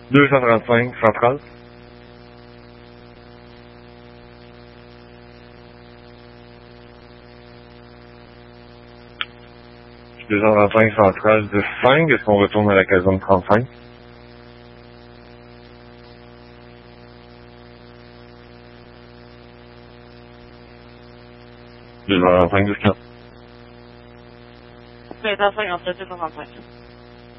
235 centrale. Deux cent trente-cinq centrale 10-5. Est-ce qu'on retourne à la caserne 35? Deux cent trente-cinq 10-4. 255 entre 235.